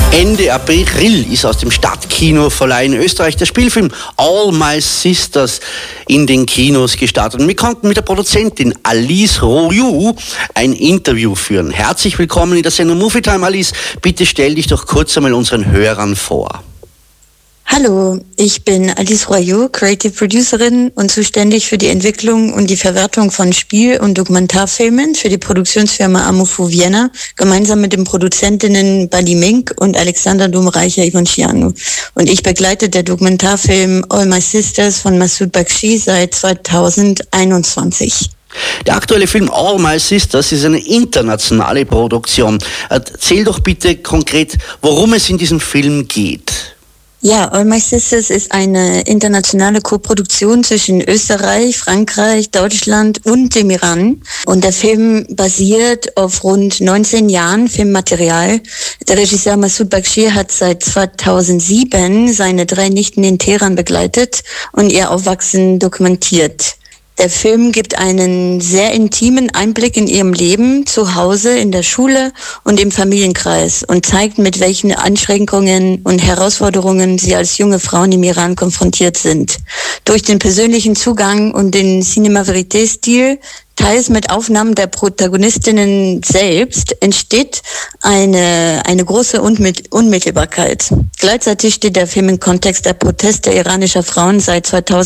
Ende April ist aus dem Stadtkinoverleih in Österreich der Spielfilm All My Sisters in den Kinos gestartet. Und wir konnten mit der Produzentin Alice Royoux ein Interview führen. Herzlich willkommen in der Sendung Movie Time, Alice. Bitte stell dich doch kurz einmal unseren Hörern vor. Hallo, ich bin Alice Royoux, Creative Producerin und zuständig für die Entwicklung und die Verwertung von Spiel- und Dokumentarfilmen für die Produktionsfirma Amofu Vienna, gemeinsam mit den Produzentinnen Bali Mink und Alexander Domreicher-Ivancianu. Und ich begleite der Dokumentarfilm All My Sisters von Masoud Bakshi seit 2021. Der aktuelle Film All My Sisters ist eine internationale Produktion. Erzähl doch bitte konkret, worum es in diesem Film geht. Ja, All My Sisters ist eine internationale Koproduktion zwischen Österreich, Frankreich, Deutschland und dem Iran. Und der Film basiert auf rund 19 Jahren Filmmaterial. Der Regisseur Masoud Bakshi hat seit 2007 seine 3 Nichten in Teheran begleitet und ihr Aufwachsen dokumentiert. Der Film gibt einen sehr intimen Einblick in ihrem Leben, zu Hause, in der Schule und im Familienkreis und zeigt, mit welchen Einschränkungen und Herausforderungen sie als junge Frauen im Iran konfrontiert sind. Durch den persönlichen Zugang und den Cinema-Verité-Stil, teils mit Aufnahmen der Protagonistinnen selbst, entsteht eine große Unmittelbarkeit. Gleichzeitig steht der Film im Kontext der Proteste iranischer Frauen seit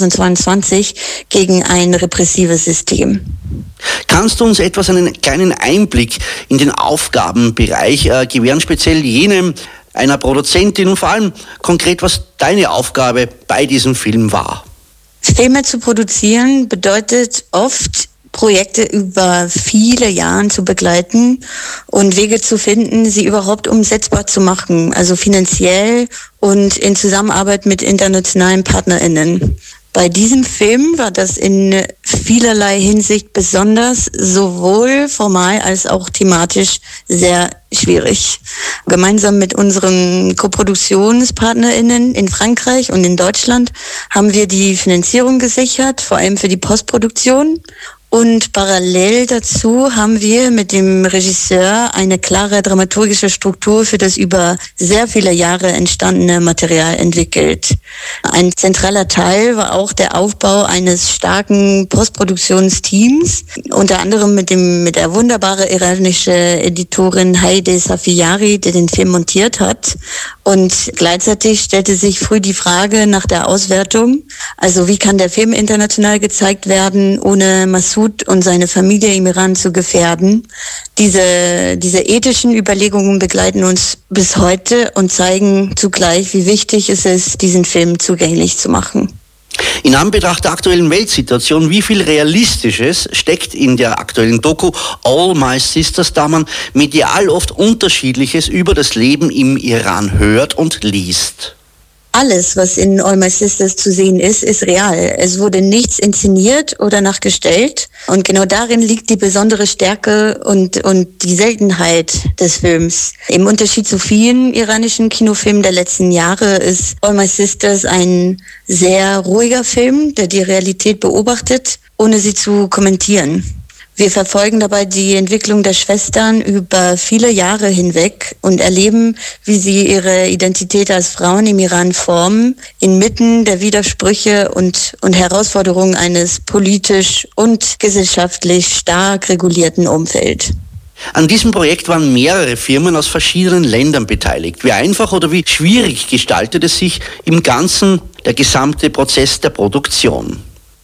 2022 gegen ein repressives System. Kannst du uns einen kleinen Einblick in den Aufgabenbereich gewähren, speziell jenem einer Produzentin und vor allem konkret, was deine Aufgabe bei diesem Film war? Filme zu produzieren bedeutet oft, Projekte über viele Jahre zu begleiten und Wege zu finden, sie überhaupt umsetzbar zu machen, also finanziell und in Zusammenarbeit mit internationalen PartnerInnen. Bei diesem Film war das in vielerlei Hinsicht besonders, sowohl formal als auch thematisch sehr schwierig. Gemeinsam mit unseren KoproduktionspartnerInnen in Frankreich und in Deutschland haben wir die Finanzierung gesichert, vor allem für die Postproduktion. Und parallel dazu haben wir mit dem Regisseur eine klare dramaturgische Struktur für das über sehr viele Jahre entstandene Material entwickelt. Ein zentraler Teil war auch der Aufbau eines starken Postproduktionsteams, unter anderem mit der wunderbaren iranischen Editorin Heide Safiyari, die den Film montiert hat. Und gleichzeitig stellte sich früh die Frage nach der Auswertung, also wie kann der Film international gezeigt werden, ohne Masoud und seine Familie im Iran zu gefährden. Diese ethischen Überlegungen begleiten uns bis heute und zeigen zugleich, wie wichtig es ist, diesen Film zugänglich zu machen. In Anbetracht der aktuellen Weltsituation, wie viel Realistisches steckt in der aktuellen Doku All My Sisters, da man medial oft Unterschiedliches über das Leben im Iran hört und liest? Alles, was in All My Sisters zu sehen ist, ist real. Es wurde nichts inszeniert oder nachgestellt. Und genau darin liegt die besondere Stärke und die Seltenheit des Films. Im Unterschied zu vielen iranischen Kinofilmen der letzten Jahre ist All My Sisters ein sehr ruhiger Film, der die Realität beobachtet, ohne sie zu kommentieren. Wir verfolgen dabei die Entwicklung der Schwestern über viele Jahre hinweg und erleben, wie sie ihre Identität als Frauen im Iran formen, inmitten der Widersprüche und Herausforderungen eines politisch und gesellschaftlich stark regulierten Umfelds. An diesem Projekt waren mehrere Firmen aus verschiedenen Ländern beteiligt. Wie einfach oder wie schwierig gestaltet es sich im Ganzen der gesamte Prozess der Produktion?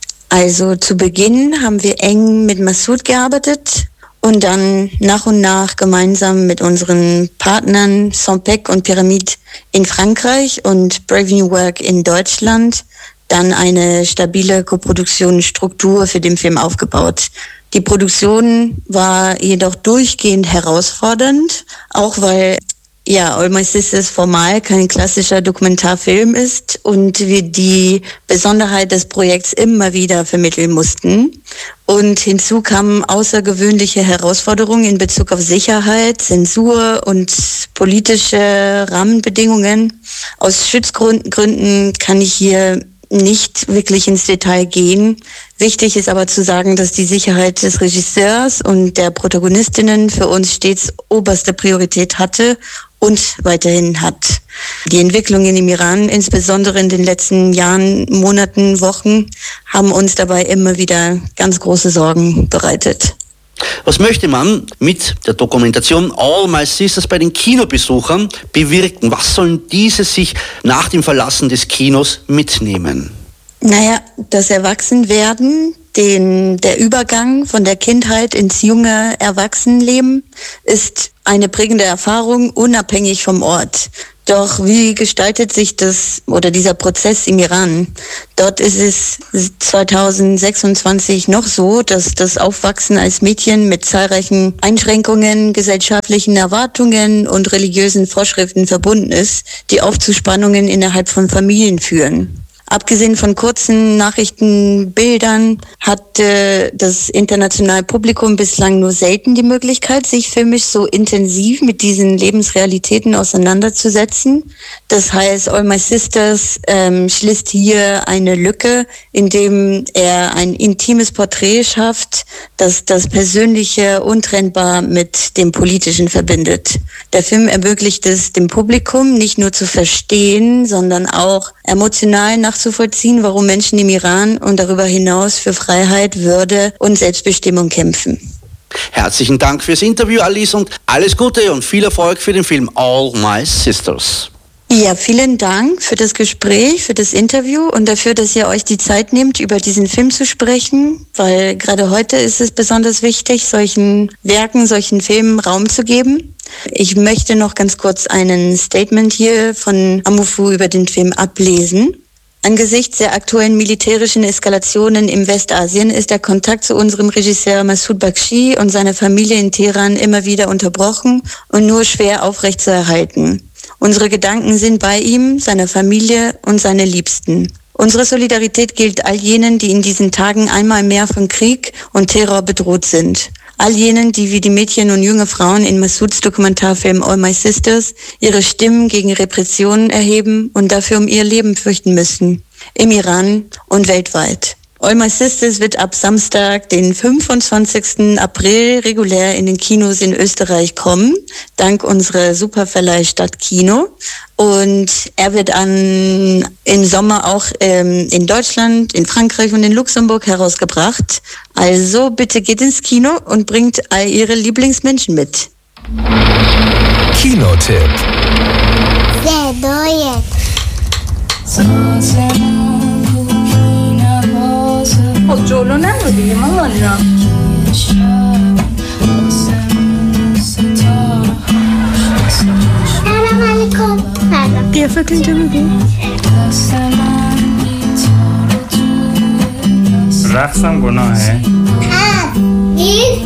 Also zu Beginn haben wir eng mit Masoud gearbeitet und dann nach und nach gemeinsam mit unseren Partnern Sompec und Pyramide in Frankreich und Brave New Work in Deutschland dann eine stabile Koproduktionsstruktur für den Film aufgebaut. Die Produktion war jedoch durchgehend herausfordernd, auch weil All My Sisters formal kein klassischer Dokumentarfilm ist und wir die Besonderheit des Projekts immer wieder vermitteln mussten. Und hinzu kamen außergewöhnliche Herausforderungen in Bezug auf Sicherheit, Zensur und politische Rahmenbedingungen. Aus Schutzgründen kann ich hier nicht wirklich ins Detail gehen. Wichtig ist aber zu sagen, dass die Sicherheit des Regisseurs und der Protagonistinnen für uns stets oberste Priorität hatte und weiterhin hat. Die Entwicklungen im Iran, insbesondere in den letzten Jahren, Monaten, Wochen, haben uns dabei immer wieder ganz große Sorgen bereitet. Was möchte man mit der Dokumentation All My Sisters bei den Kinobesuchern bewirken? Was sollen diese sich nach dem Verlassen des Kinos mitnehmen? Naja, das Erwachsenwerden, der Übergang von der Kindheit ins junge Erwachsenenleben ist eine prägende Erfahrung, unabhängig vom Ort. Doch wie gestaltet sich dieser Prozess im Iran? Dort ist es 2026 noch so, dass das Aufwachsen als Mädchen mit zahlreichen Einschränkungen, gesellschaftlichen Erwartungen und religiösen Vorschriften verbunden ist, die oft zu Spannungen innerhalb von Familien führen. Abgesehen von kurzen Nachrichtenbildern hat das internationale Publikum bislang nur selten die Möglichkeit, sich filmisch so intensiv mit diesen Lebensrealitäten auseinanderzusetzen. Das heißt, All My Sisters schließt hier eine Lücke, indem er ein intimes Porträt schafft, das das Persönliche untrennbar mit dem Politischen verbindet. Der Film ermöglicht es dem Publikum nicht nur zu verstehen, sondern auch emotional nachzuvollziehen, warum Menschen im Iran und darüber hinaus für Freiheit, Würde und Selbstbestimmung kämpfen. Herzlichen Dank fürs Interview, Alice, und alles Gute und viel Erfolg für den Film All My Sisters. Ja, vielen Dank für das Gespräch, für das Interview und dafür, dass ihr euch die Zeit nehmt, über diesen Film zu sprechen, weil gerade heute ist es besonders wichtig, solchen Werken, solchen Filmen Raum zu geben. Ich möchte noch ganz kurz einen Statement hier von Amufu über den Film ablesen. Angesichts der aktuellen militärischen Eskalationen im Westasien ist der Kontakt zu unserem Regisseur Masoud Bakshi und seiner Familie in Teheran immer wieder unterbrochen und nur schwer aufrechtzuerhalten. Unsere Gedanken sind bei ihm, seiner Familie und seinen Liebsten. Unsere Solidarität gilt all jenen, die in diesen Tagen einmal mehr von Krieg und Terror bedroht sind. All jenen, die wie die Mädchen und junge Frauen in Masouds Dokumentarfilm All My Sisters ihre Stimmen gegen Repressionen erheben und dafür um ihr Leben fürchten müssen. Im Iran und weltweit. All My Sisters wird ab Samstag, den 25. April, regulär in den Kinos in Österreich kommen, dank unserer Superverleih Stadtkino. Und er wird im Sommer auch in Deutschland, in Frankreich und in Luxemburg herausgebracht. Also bitte geht ins Kino und bringt all Ihre Lieblingsmenschen mit. Kinotipp. جلو نرو دیگه مامان جان سلام علیکم قیافت اینجا ببین رقصم گناهه